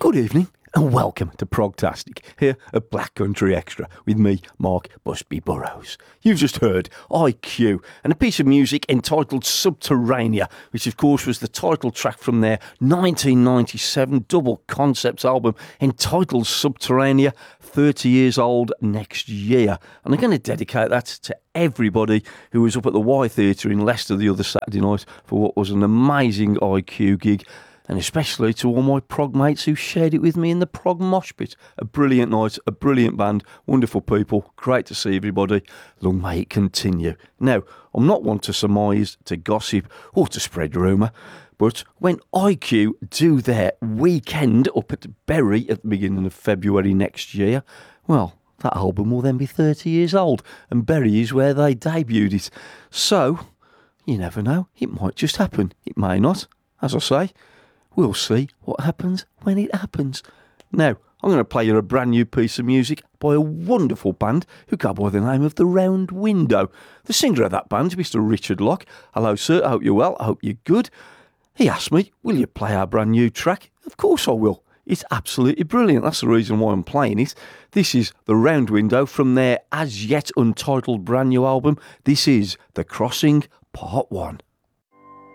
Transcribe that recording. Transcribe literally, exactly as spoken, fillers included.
Good evening and welcome to Progtastic, here at Black Country Extra with me, Mark Busby Burrows. You've just heard I Q and a piece of music entitled Subterranea, which of course was the title track from their nineteen ninety-seven double concept album entitled Subterranea, thirty years old next year. And I'm going to dedicate that to everybody who was up at the Y Theatre in Leicester the other Saturday night for what was an amazing I Q gig. And especially to all my prog mates who shared it with me in the prog mosh pit. A brilliant night, a brilliant band, wonderful people, great to see everybody. Long may it continue. Now, I'm not one to surmise, to gossip, or to spread rumour, but when I Q do their weekend up at Bury at the beginning of February next year, well, that album will then be thirty years old, and Bury is where they debuted it. So, you never know, it might just happen, it may not, as I say. We'll see what happens when it happens. Now, I'm going to play you a brand new piece of music by a wonderful band who go by the name of The Round Window. The singer of that band is Mister Richard Locke. Hello, sir. I hope you're well. I hope you're good. He asked me, will you play our brand new track? Of course I will. It's absolutely brilliant. That's the reason why I'm playing it. This is The Round Window from their as yet untitled brand new album. This is The Crossing Part one.